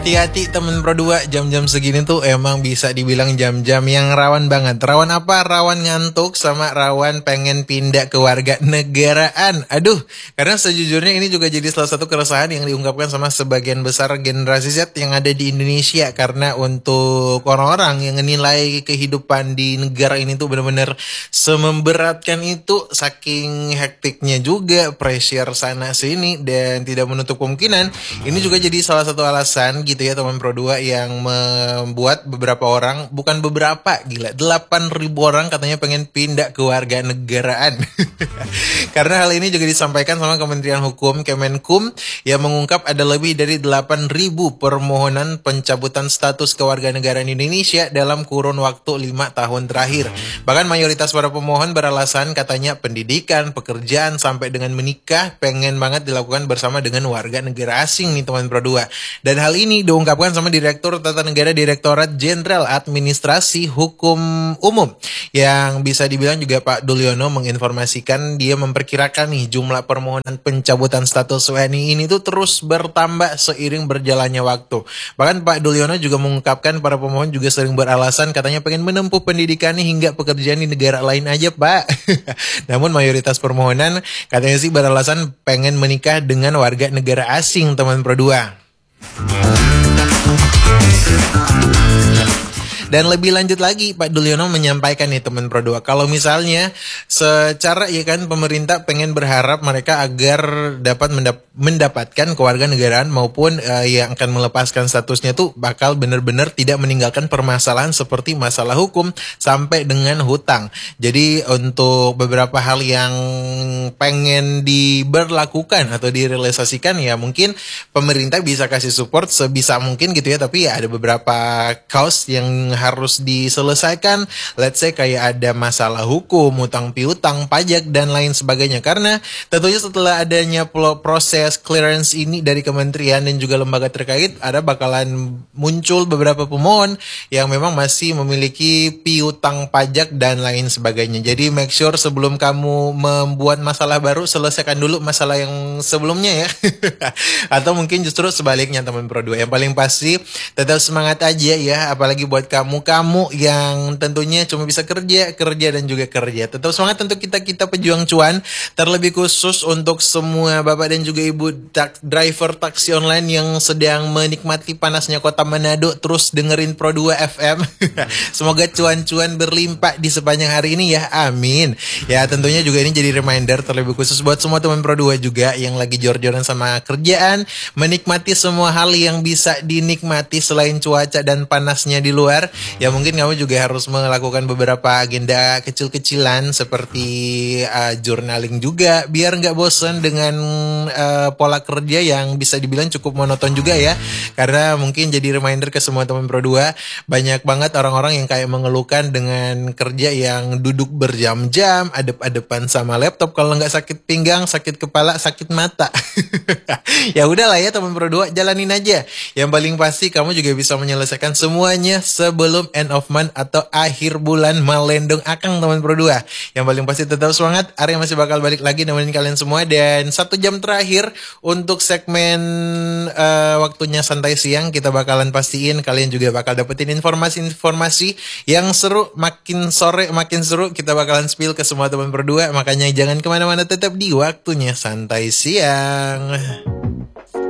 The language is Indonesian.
Hati-hati temen Pro 2, jam-jam segini tuh emang bisa dibilang jam-jam yang rawan banget. Rawan apa? Rawan ngantuk sama rawan pengen pindah ke warga negaraan. Aduh, karena sejujurnya ini juga jadi salah satu keresahan yang diungkapkan sama sebagian besar generasi Z yang ada di Indonesia. Karena untuk orang-orang yang menilai kehidupan di negara ini tuh bener-bener sememberatkan itu, saking hektiknya juga, pressure sana sini, dan tidak menutup kemungkinan ini juga jadi salah satu alasan gitu ya teman Pro 2 yang membuat beberapa orang, bukan beberapa, gila, 8.000 orang katanya pengen pindah ke warga negaraan. Karena hal ini juga disampaikan sama Kementerian Hukum Kemenkum yang mengungkap ada lebih dari 8.000 permohonan pencabutan status kewarganegaraan Indonesia dalam kurun waktu 5 tahun terakhir. Bahkan mayoritas para pemohon beralasan katanya pendidikan, pekerjaan, sampai dengan menikah pengen banget dilakukan bersama dengan warga negara asing nih teman Pro 2. Dan hal ini diungkapkan sama Direktur Tata Negara Direktorat Jenderal Administrasi Hukum Umum, yang bisa dibilang juga Pak Dulyono menginformasikan dia memperkirakan nih jumlah permohonan pencabutan status WNI ini tuh terus bertambah seiring berjalannya waktu. Bahkan Pak Dulyono juga mengungkapkan para pemohon juga sering beralasan katanya pengen menempuh pendidikan hingga pekerjaan di negara lain aja Pak. Namun mayoritas permohonan katanya sih beralasan pengen menikah dengan warga negara asing teman Pro 2. Dan lebih lanjut lagi, Pak Dulyono menyampaikan nih teman Pro 2, kalau misalnya secara ya kan pemerintah pengen berharap mereka agar dapat mendapatkan kewarganegaraan maupun yang akan melepaskan statusnya tuh bakal benar-benar tidak meninggalkan permasalahan seperti masalah hukum sampai dengan hutang. Jadi untuk beberapa hal yang pengen diberlakukan atau direalisasikan ya mungkin pemerintah bisa kasih support sebisa mungkin gitu ya, tapi ya ada beberapa cause yang harus diselesaikan, let's say kayak ada masalah hukum, utang piutang, pajak, dan lain sebagainya. Karena tentunya setelah adanya proses clearance ini dari kementerian dan juga lembaga terkait, ada bakalan muncul beberapa pemohon yang memang masih memiliki piutang pajak dan lain sebagainya. Jadi make sure sebelum kamu membuat masalah baru, selesaikan dulu masalah yang sebelumnya ya. Atau mungkin justru sebaliknya teman Pro 2. Yang paling pasti tetap semangat aja ya, apalagi buat kamu yang tentunya cuma bisa kerja dan juga kerja. Tetap semangat untuk kita pejuang cuan, terlebih khusus untuk semua bapak dan juga ibu driver taksi online yang sedang menikmati panasnya kota Manado, terus dengerin Pro 2 FM. Semoga cuan-cuan berlimpah di sepanjang hari ini ya, amin. Ya tentunya juga ini jadi reminder terlebih khusus buat semua teman Pro 2 juga yang lagi jor-joran sama kerjaan, menikmati semua hal yang bisa dinikmati selain cuaca dan panasnya di luar. Ya mungkin kamu juga harus melakukan beberapa agenda kecil-kecilan seperti journaling juga, biar nggak bosan dengan pola kerja yang bisa dibilang cukup monoton juga ya. Karena mungkin jadi reminder ke semua teman Pro 2, banyak banget orang-orang yang kayak mengeluhkan dengan kerja yang duduk berjam-jam, adep-adepan sama laptop, kalau nggak sakit pinggang, sakit kepala, sakit mata. Ya udahlah ya teman Pro 2, jalanin aja. Yang paling pasti kamu juga bisa menyelesaikan semuanya sebelum end of month atau akhir bulan Malendong Akang teman Pro 2. Yang paling pasti tetap semangat, Arya masih bakal balik lagi nemenin kalian semua. Dan 1 jam terakhir untuk segmen waktunya santai siang, kita bakalan pastiin kalian juga bakal dapetin informasi-informasi yang seru. Makin sore makin seru, kita bakalan spill ke semua teman Pro 2. Makanya jangan kemana-mana, tetap di waktunya santai siang.